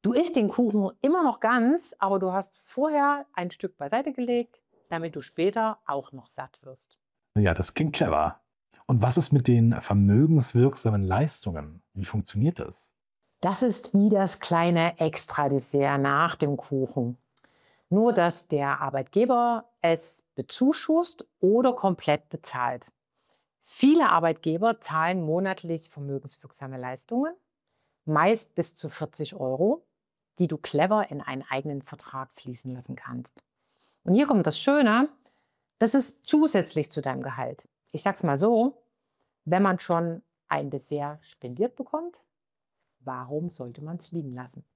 Du isst den Kuchen immer noch ganz, aber du hast vorher ein Stück beiseite gelegt, damit du später auch noch satt wirst. Ja, das klingt clever. Und was ist mit den vermögenswirksamen Leistungen? Wie funktioniert das? Das ist wie das kleine Extradessert nach dem Kuchen. Nur, dass der Arbeitgeber es bezuschusst oder komplett bezahlt. Viele Arbeitgeber zahlen monatlich vermögenswirksame Leistungen, meist bis zu 40 €, die du clever in einen eigenen Vertrag fließen lassen kannst. Und hier kommt das Schöne, das ist zusätzlich zu deinem Gehalt. Ich sag's mal so, wenn man schon ein Dessert spendiert bekommt, warum sollte man es liegen lassen?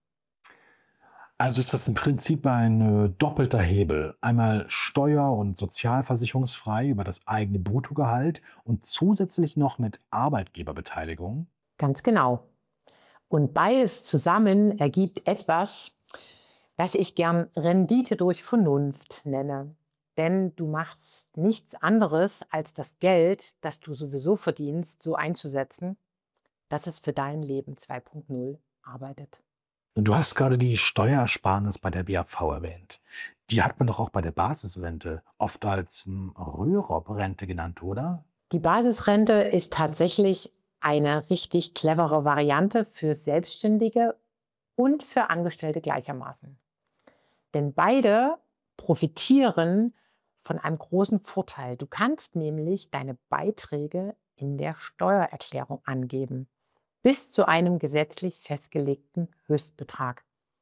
Also ist das im Prinzip ein doppelter Hebel. Einmal steuer- und sozialversicherungsfrei über das eigene Bruttogehalt und zusätzlich noch mit Arbeitgeberbeteiligung. Ganz genau. Und beides zusammen ergibt etwas, was ich gern Rendite durch Vernunft nenne. Denn du machst nichts anderes, als das Geld, das du sowieso verdienst, so einzusetzen, dass es für dein Leben 2.0 arbeitet. Du hast gerade die Steuersparnis bei der BAV erwähnt. Die hat man doch auch bei der Basisrente oft als Rürup-Rente genannt, oder? Die Basisrente ist tatsächlich eine richtig clevere Variante für Selbstständige und für Angestellte gleichermaßen. Denn beide profitieren von einem großen Vorteil. Du kannst nämlich deine Beiträge in der Steuererklärung angeben, bis zu einem gesetzlich festgelegten Höchstbetrag.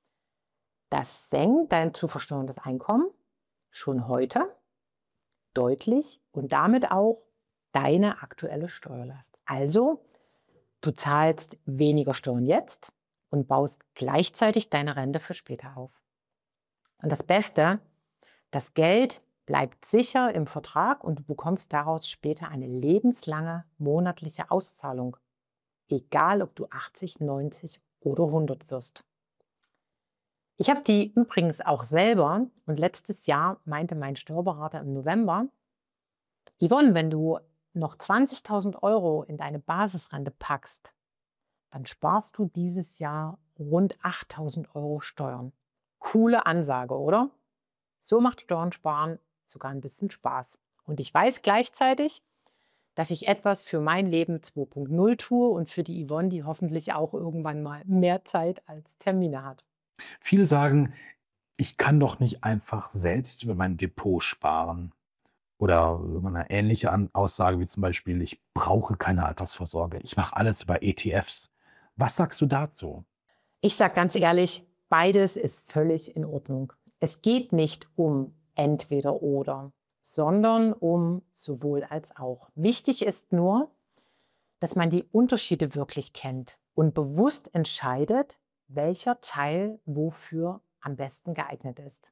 Das senkt dein zu versteuerndes Einkommen schon heute deutlich und damit auch deine aktuelle Steuerlast. Also, du zahlst weniger Steuern jetzt und baust gleichzeitig deine Rente für später auf. Und das Beste, das Geld bleibt sicher im Vertrag und du bekommst daraus später eine lebenslange monatliche Auszahlung, egal ob du 80, 90 oder 100 wirst. Ich habe die übrigens auch selber und letztes Jahr meinte mein Steuerberater im November, Yvonne, wenn du noch 20.000 € in deine Basisrente packst, dann sparst du dieses Jahr rund 8.000 € Steuern. Coole Ansage, oder? So macht Steuern sparen sogar ein bisschen Spaß. Und ich weiß gleichzeitig, dass ich etwas für mein Leben 2.0 tue und für die Yvonne, die hoffentlich auch irgendwann mal mehr Zeit als Termine hat. Viele sagen, ich kann doch nicht einfach selbst über mein Depot sparen. Oder eine ähnliche Aussage wie zum Beispiel, ich brauche keine Altersvorsorge. Ich mache alles über ETFs. Was sagst du dazu? Ich sage ganz ehrlich, beides ist völlig in Ordnung. Es geht nicht um entweder oder, sondern um sowohl als auch. Wichtig ist nur, dass man die Unterschiede wirklich kennt und bewusst entscheidet, welcher Teil wofür am besten geeignet ist.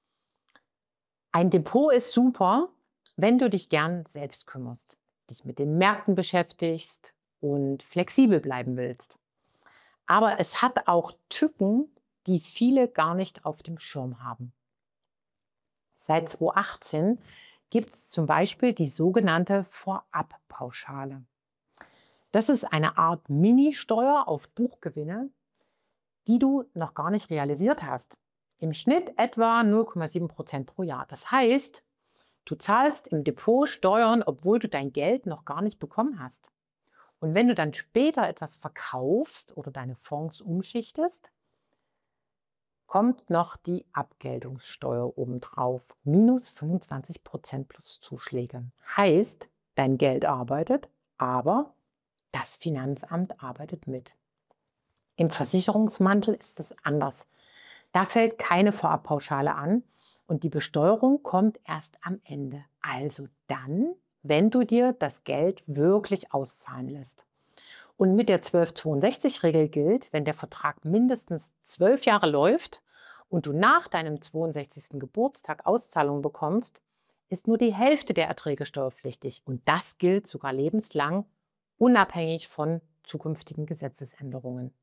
Ein Depot ist super, wenn du dich gern selbst kümmerst, dich mit den Märkten beschäftigst und flexibel bleiben willst. Aber es hat auch Tücken, die viele gar nicht auf dem Schirm haben. Seit 2018 gibt es zum Beispiel die sogenannte Vorabpauschale. Das ist eine Art Ministeuer auf Buchgewinne, die du noch gar nicht realisiert hast. Im Schnitt etwa 0,7% pro Jahr. Das heißt, du zahlst im Depot Steuern, obwohl du dein Geld noch gar nicht bekommen hast. Und wenn du dann später etwas verkaufst oder deine Fonds umschichtest, kommt noch die Abgeltungssteuer obendrauf. Minus 25% plus Zuschläge. Heißt, dein Geld arbeitet, aber das Finanzamt arbeitet mit. Im Versicherungsmantel ist es anders. Da fällt keine Vorabpauschale an und die Besteuerung kommt erst am Ende. Also dann, wenn du dir das Geld wirklich auszahlen lässt. Und mit der 1262-Regel gilt, wenn der Vertrag mindestens 12 Jahre läuft und du nach deinem 62. Geburtstag Auszahlung bekommst, ist nur die Hälfte der Erträge steuerpflichtig. Und das gilt sogar lebenslang, unabhängig von zukünftigen Gesetzesänderungen.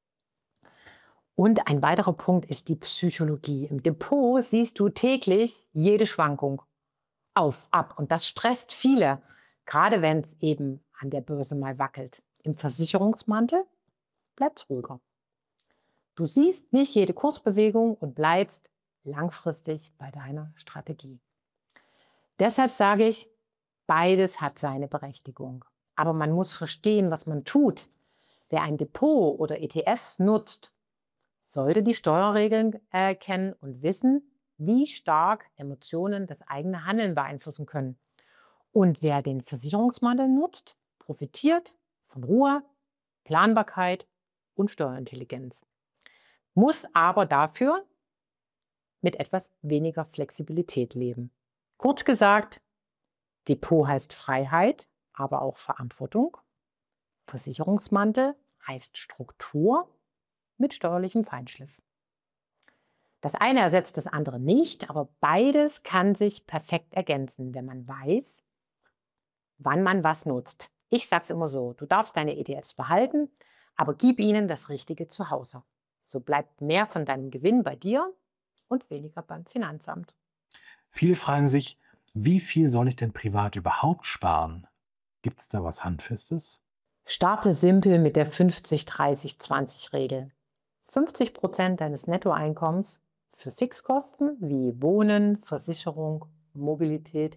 Und ein weiterer Punkt ist die Psychologie. Im Depot siehst du täglich jede Schwankung auf, ab. Und das stresst viele, gerade wenn es eben an der Börse mal wackelt. Im Versicherungsmantel bleibt es ruhiger. Du siehst nicht jede Kursbewegung und bleibst langfristig bei deiner Strategie. Deshalb sage ich, beides hat seine Berechtigung. Aber man muss verstehen, was man tut. Wer ein Depot oder ETFs nutzt, sollte die Steuerregeln kennen und wissen, wie stark Emotionen das eigene Handeln beeinflussen können. Und wer den Versicherungsmantel nutzt, profitiert von Ruhe, Planbarkeit und Steuerintelligenz. Muss aber dafür mit etwas weniger Flexibilität leben. Kurz gesagt, Depot heißt Freiheit, aber auch Verantwortung. Versicherungsmantel heißt Struktur mit steuerlichem Feinschliff. Das eine ersetzt das andere nicht, aber beides kann sich perfekt ergänzen, wenn man weiß, wann man was nutzt. Ich sage es immer so, du darfst deine ETFs behalten, aber gib ihnen das richtige Zuhause. So bleibt mehr von deinem Gewinn bei dir und weniger beim Finanzamt. Viele fragen sich, wie viel soll ich denn privat überhaupt sparen? Gibt es da was Handfestes? Starte simpel mit der 50-30-20-Regel. 50% deines Nettoeinkommens für Fixkosten wie Wohnen, Versicherung, Mobilität,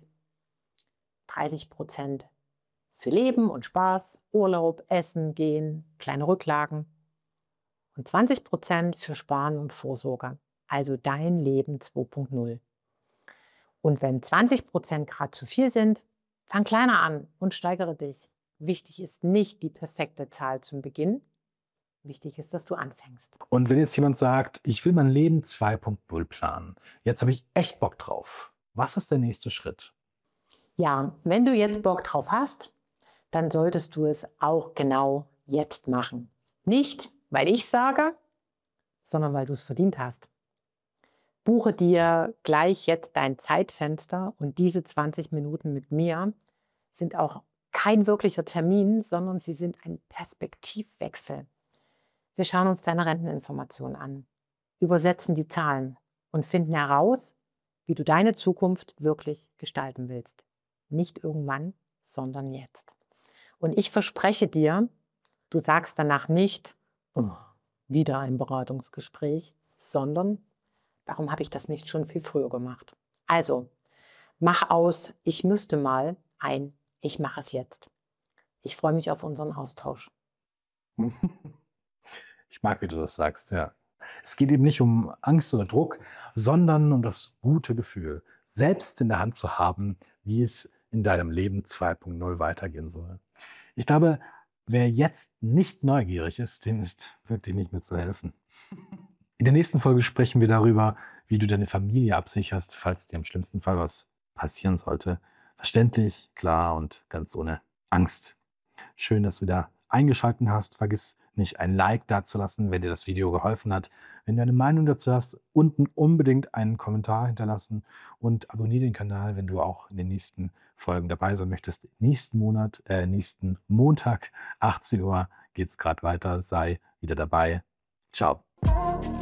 30% für Leben und Spaß, Urlaub, Essen, Gehen, kleine Rücklagen und 20% für Sparen und Vorsorge, also dein Leben 2.0. Und wenn 20% gerade zu viel sind, fang kleiner an und steigere dich. Wichtig ist nicht die perfekte Zahl zum Beginn. Wichtig ist, dass du anfängst. Und wenn jetzt jemand sagt, ich will mein Leben 2.0 planen, jetzt habe ich echt Bock drauf. Was ist der nächste Schritt? Ja, wenn du jetzt Bock drauf hast, dann solltest du es auch genau jetzt machen. Nicht, weil ich sage, sondern weil du es verdient hast. Buche dir gleich jetzt dein Zeitfenster und diese 20 Minuten mit mir sind auch kein wirklicher Termin, sondern sie sind ein Perspektivwechsel. Wir schauen uns deine Renteninformationen an, übersetzen die Zahlen und finden heraus, wie du deine Zukunft wirklich gestalten willst. Nicht irgendwann, sondern jetzt. Und ich verspreche dir, du sagst danach nicht, oh, wieder ein Beratungsgespräch, sondern warum habe ich das nicht schon viel früher gemacht? Also, mach aus, ich müsste mal ein, ich mache es jetzt. Ich freue mich auf unseren Austausch. Ich mag, wie du das sagst, ja. Es geht eben nicht um Angst oder Druck, sondern um das gute Gefühl, selbst in der Hand zu haben, wie es in deinem Leben 2.0 weitergehen soll. Ich glaube, wer jetzt nicht neugierig ist, dem ist wirklich nicht mehr zu helfen. In der nächsten Folge sprechen wir darüber, wie du deine Familie absicherst, falls dir im schlimmsten Fall was passieren sollte. Verständlich, klar und ganz ohne Angst. Schön, dass du da eingeschaltet hast. Vergiss nicht, ein Like dazulassen, wenn dir das Video geholfen hat. Wenn du eine Meinung dazu hast, unten unbedingt einen Kommentar hinterlassen und abonniere den Kanal, wenn du auch in den nächsten Folgen dabei sein möchtest. Nächsten Montag, 18 Uhr geht es gerade weiter. Sei wieder dabei. Ciao.